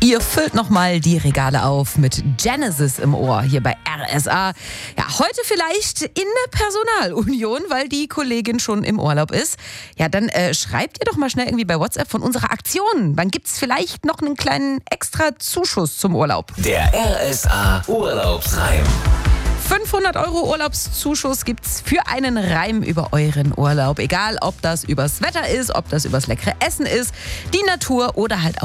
Ihr füllt nochmal die Regale auf mit Genesis im Ohr hier bei RSA. Ja, heute vielleicht in der Personalunion, weil die Kollegin schon im Urlaub ist. Ja, dann schreibt ihr doch mal schnell irgendwie bei WhatsApp von unserer Aktion. Dann gibt's vielleicht noch einen kleinen extra Zuschuss zum Urlaub. Der RSA Urlaubsreim. 500 € Urlaubszuschuss gibt's für einen Reim über euren Urlaub. Egal, ob das übers Wetter ist, ob das übers leckere Essen ist, die Natur oder halt auch